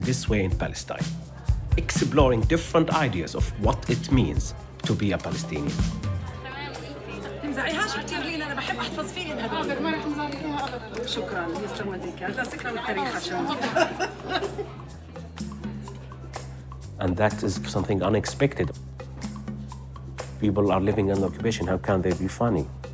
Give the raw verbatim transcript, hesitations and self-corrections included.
this way in Palestine, exploring different ideas of what it means to be a Palestinian. تمزعيهاش كثير لينا، انا بحب احفظ فيهم هذول. ما رح نزعليها ابدا. شكرا يسلم وديك، هذا ذكرى للتاريخ عشان. And that is something unexpected. People are living in occupation, how can they be funny?